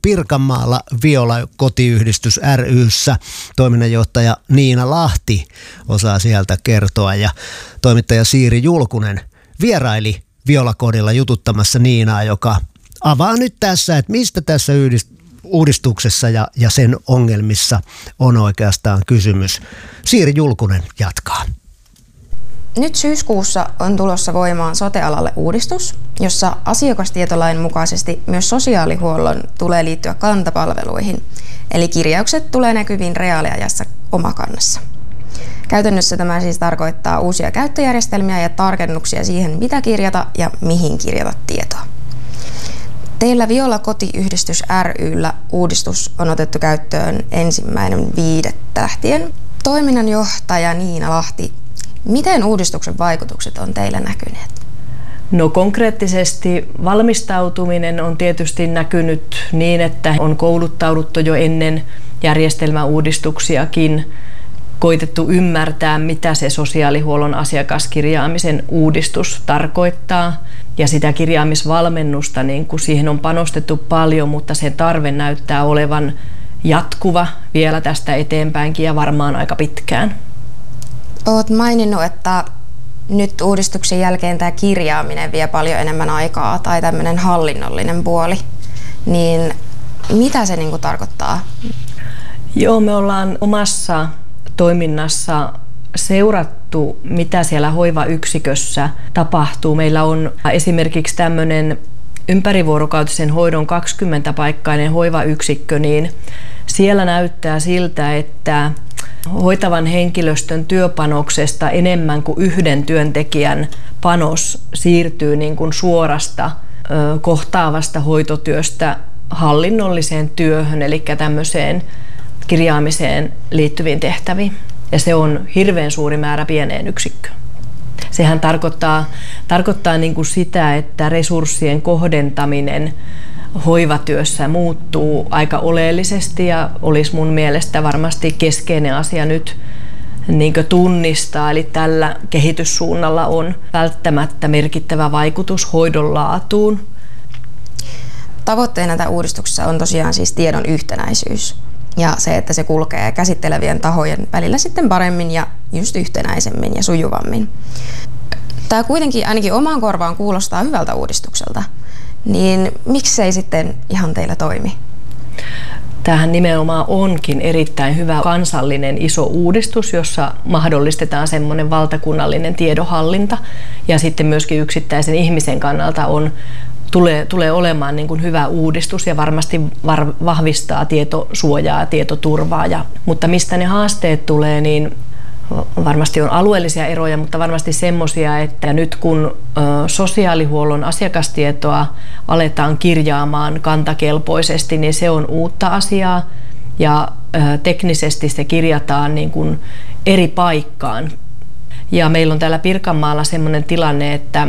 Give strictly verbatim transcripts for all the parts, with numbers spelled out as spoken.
Pirkanmaalla Viola-kotiyhdistys ry:ssä. Toiminnanjohtaja Niina Lahti osaa sieltä kertoa ja toimittaja Siiri Julkunen vieraili Viola-kodilla jututtamassa Niinaa, joka avaa nyt tässä, että mistä tässä uudistuksessa ja, ja sen ongelmissa on oikeastaan kysymys. Siiri Julkunen jatkaa. Nyt syyskuussa on tulossa voimaan sote-alalle uudistus, jossa asiakastietolain mukaisesti myös sosiaalihuollon tulee liittyä kantapalveluihin, eli kirjaukset tulee näkyviin reaaliajassa Omakannassa. Käytännössä tämä siis tarkoittaa uusia käyttöjärjestelmiä ja tarkennuksia siihen, mitä kirjata ja mihin kirjata tietoa. Teillä Viola-kotiyhdistys ry:llä uudistus on otettu käyttöön ensimmäinen viidettä lähtien. Toiminnanjohtaja Niina Lahti, miten uudistuksen vaikutukset on teillä näkyneet? No konkreettisesti valmistautuminen on tietysti näkynyt niin, että on kouluttauduttu jo ennen järjestelmäuudistuksiakin, koitettu ymmärtää, mitä se sosiaalihuollon asiakaskirjaamisen uudistus tarkoittaa. Ja sitä kirjaamisvalmennusta, niin kun siihen on panostettu paljon, mutta sen tarve näyttää olevan jatkuva vielä tästä eteenpäinkin ja varmaan aika pitkään. Olet maininnut, että nyt uudistuksen jälkeen tämä kirjaaminen vie paljon enemmän aikaa tai tämmöinen hallinnollinen puoli. Niin mitä se niin kuin tarkoittaa? Joo, me ollaan omassa toiminnassa seurattu, mitä siellä hoivayksikössä tapahtuu. Meillä on esimerkiksi tämmöinen ympärivuorokautisen hoidon kaksikymmentä-paikkainen hoivayksikkö, niin siellä näyttää siltä, että hoitavan henkilöstön työpanoksesta enemmän kuin yhden työntekijän panos siirtyy niin kuin suorasta ö, kohtaavasta hoitotyöstä hallinnolliseen työhön, eli tämmöiseen kirjaamiseen liittyviin tehtäviin. Ja se on hirveän suuri määrä pieneen yksikköön. Sehän tarkoittaa, tarkoittaa niin kuin sitä, että resurssien kohdentaminen hoivatyössä muuttuu aika oleellisesti ja olisi mun mielestä varmasti keskeinen asia nyt niin kuin tunnistaa. Eli tällä kehityssuunnalla on välttämättä merkittävä vaikutus hoidon laatuun. Tavoitteena tässä uudistuksessa on tosiaan siis tiedon yhtenäisyys. Ja se, että se kulkee käsittelevien tahojen välillä sitten paremmin ja just yhtenäisemmin ja sujuvammin. Tämä kuitenkin ainakin omaan korvaan kuulostaa hyvältä uudistukselta. Niin miksei sitten ihan teillä toimi? Tämähän nimenomaan onkin erittäin hyvä kansallinen iso uudistus, jossa mahdollistetaan semmoinen valtakunnallinen tiedonhallinta. Ja sitten myöskin yksittäisen ihmisen kannalta on Tulee, tulee olemaan niin kuin hyvä uudistus ja varmasti var, vahvistaa tietosuojaa ja tietoturvaa. Ja, mutta mistä ne haasteet tulee, niin varmasti on alueellisia eroja, mutta varmasti semmoisia, että nyt kun ö, sosiaalihuollon asiakastietoa aletaan kirjaamaan kantakelpoisesti, niin se on uutta asiaa ja ö, teknisesti se kirjataan niin kuin eri paikkaan. Ja meillä on täällä Pirkanmaalla semmoinen tilanne, että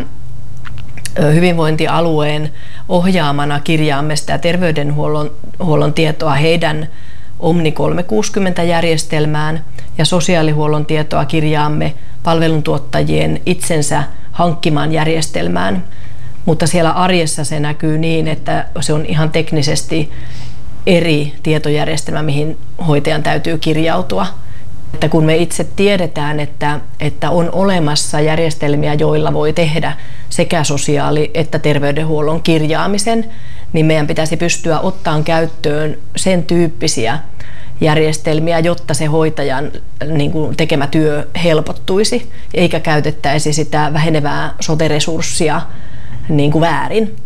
hyvinvointialueen ohjaamana kirjaamme sitä terveydenhuollon huollon tietoa heidän Omni kolmesataakuusikymmentä-järjestelmään ja sosiaalihuollon tietoa kirjaamme palveluntuottajien itsensä hankkimaan järjestelmään. Mutta siellä arjessa se näkyy niin, että se on ihan teknisesti eri tietojärjestelmä, mihin hoitajan täytyy kirjautua. Että kun me itse tiedetään, että, että on olemassa järjestelmiä, joilla voi tehdä sekä sosiaali- että terveydenhuollon kirjaamisen, niin meidän pitäisi pystyä ottamaan käyttöön sen tyyppisiä järjestelmiä, jotta se hoitajan niin kuin tekemä työ helpottuisi, eikä käytettäisi sitä vähenevää sote-resurssia niin kuin väärin.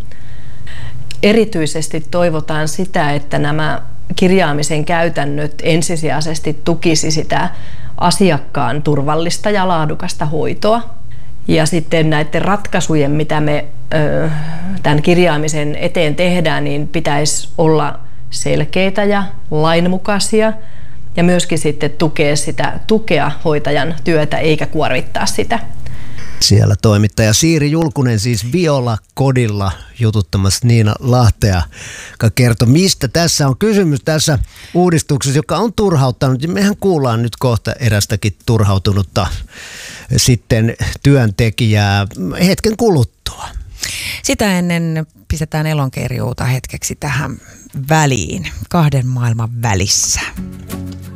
Erityisesti toivotaan sitä, että nämä kirjaamisen käytännöt ensisijaisesti tukisi sitä asiakkaan turvallista ja laadukasta hoitoa. Ja sitten näiden ratkaisujen, mitä me ö, tämän kirjaamisen eteen tehdään, niin pitäisi olla selkeitä ja lainmukaisia ja myöskin sitten tukea sitä tukea hoitajan työtä eikä kuormittaa sitä. Siellä toimittaja Siiri Julkunen siis Viola-kodilla jututtamassa Niina Lahtea, joka kertoi, mistä tässä on kysymys tässä uudistuksessa, joka on turhauttanut. Mehän kuullaan nyt kohta erästäkin turhautunutta sitten työntekijää hetken kuluttua. Sitä ennen pistetään elonkerjuuta hetkeksi tähän väliin, kahden maailman välissä.